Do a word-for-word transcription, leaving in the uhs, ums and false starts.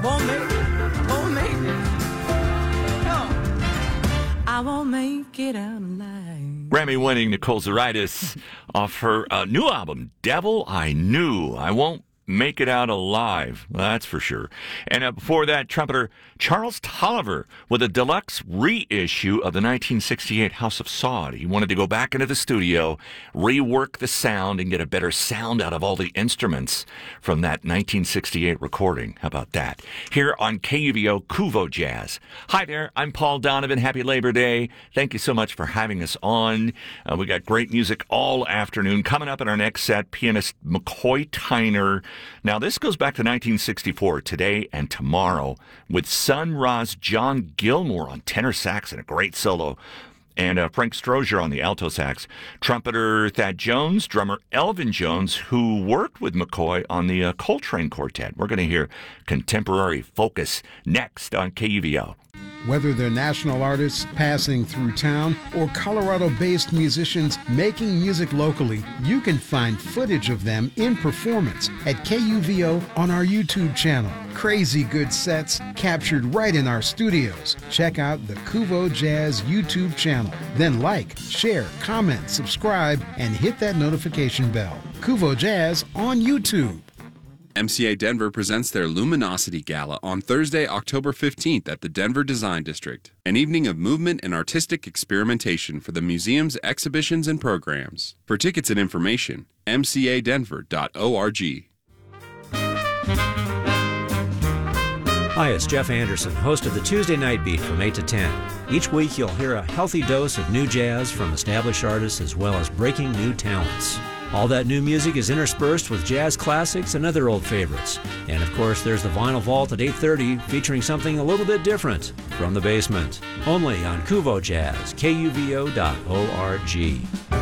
won't make it, won't make it. No, I won't make it out alive. Grammy-winning Nicole Zaritis off her uh, new album, Devil I Knew. I won't make it out alive, that's for sure. And uh, before that, trumpeter Charles Tolliver with a deluxe reissue of the nineteen sixty-eight House of Sod. He wanted to go back into the studio, rework the sound, and get a better sound out of all the instruments from that nineteen sixty-eight recording. How about that? Here on K U V O Kuvo Jazz. Hi there, I'm Paul Donovan. Happy Labor Day. Thank you so much for having us on. Uh, we got great music all afternoon. Coming up in our next set, pianist McCoy Tyner. Now, this goes back to nineteen sixty-four, today and tomorrow, with Sun Ra's John Gilmore on tenor sax and a great solo, and uh, Frank Strozier on the alto sax. Trumpeter Thad Jones, drummer Elvin Jones, who worked with McCoy on the uh, Coltrane Quartet. We're going to hear contemporary focus next on K U V O. Whether they're national artists passing through town or Colorado-based musicians making music locally, you can find footage of them in performance at K U V O on our YouTube channel. Crazy good sets captured right in our studios. Check out the Kuvo Jazz YouTube channel. Then like, share, comment, subscribe, and hit that notification bell. Kuvo Jazz on YouTube. M C A Denver presents their Luminosity Gala on Thursday, October fifteenth at the Denver Design District, an evening of movement and artistic experimentation for the museum's exhibitions and programs. For tickets and information, m c a denver dot org. Hi, it's Jeff Anderson, host of the Tuesday Night Beat from eight to ten. Each week you'll hear a healthy dose of new jazz from established artists as well as breaking new talents. All that new music is interspersed with jazz classics and other old favorites. And of course, there's the Vinyl Vault at eight thirty featuring something a little bit different from the basement. Only on Kuvo Jazz, K U V O dot org.